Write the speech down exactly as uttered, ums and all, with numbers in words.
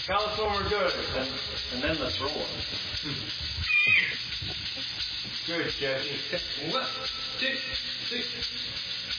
Tell us when we're good, and, and then let's roll. Good, Jesse. One, two, three.